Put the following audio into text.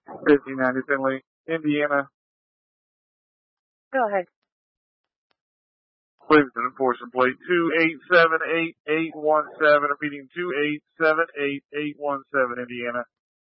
59 Finley, Indiana. Go ahead. Please enforce plate 2878817, repeating 2878817, Indiana.